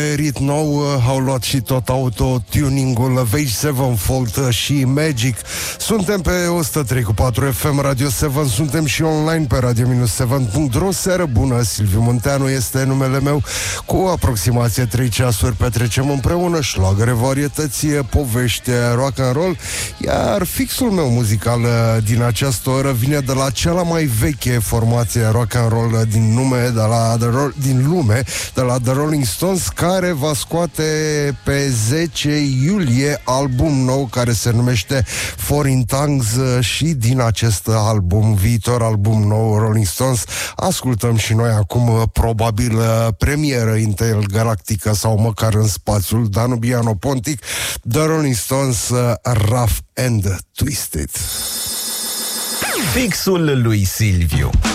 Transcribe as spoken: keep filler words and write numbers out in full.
rit nou, au luat și tot auto-tuning-ul Avenged Sevenfold și Magic. Suntem pe o sută trei cu patru F M Radio șapte, suntem și online pe radio șapte punct ro. Seară bună, Silviu Munteanu este numele meu. Cu aproximație trei ceasuri petrecem împreună șlagăre, varietăți, povești, rock and roll. Iar fixul meu muzical din această oră vine de la cea mai veche formație rock and roll din lume, de la The Ro- din lume, de la The Rolling Stones, care va scoate pe zece iulie album nou care se numește Foreign Tongues. Și din acest album, viitor album nou Rolling Stones, ascultăm și noi acum probabil premieră intergalactică sau măcar în spațiul danubiano-pontic, The Rolling Stones, Rough and Twisted. Fixul lui Silviu.